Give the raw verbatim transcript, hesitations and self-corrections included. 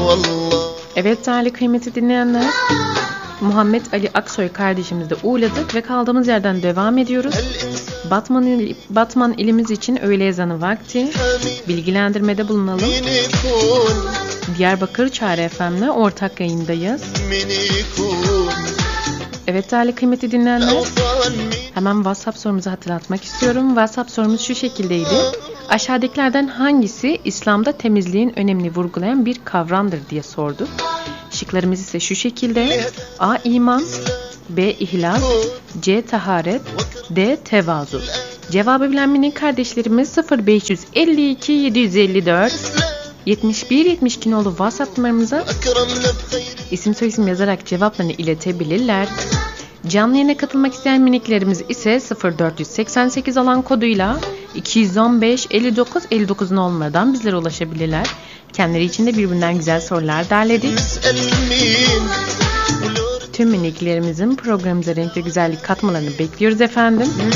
Evet değerli kıymetli dinleyenler, Muhammed Ali Aksoy kardeşimizi de uğurladık ve kaldığımız yerden devam ediyoruz. Batman, il, Batman ilimiz için öğle ezanı vakti. Bilgilendirmede bulunalım. Diyarbakır Çağrı F M'le ortak yayındayız. Evet değerli kıymetli dinleyenler, hemen WhatsApp sorumuzu hatırlatmak istiyorum. WhatsApp sorumuz şu şekildeydi. Aşağıdakilerden hangisi İslam'da temizliğin önemini vurgulayan bir kavramdır diye sorduk. Şıklarımız ise şu şekilde: A. İman, B. İhlas, C. Taharet, D. Tevazu. Cevabı bilen minik kardeşlerimiz sıfır beş elli iki yedi yüz elli dört yetmiş bir yetmiş iki nolu WhatsApp numaramıza isim soyisim yazarak cevaplarını iletebilirler. Canlı yayına katılmak isteyen miniklerimiz ise sıfır dört seksen sekiz alan koduyla iki yüz on beş elli dokuz elli dokuz olmadan bizlere ulaşabilirler. Kendileri için de birbirinden güzel sorular derledik. Tüm miniklerimizin programımıza renk ve güzellik katmalarını bekliyoruz efendim.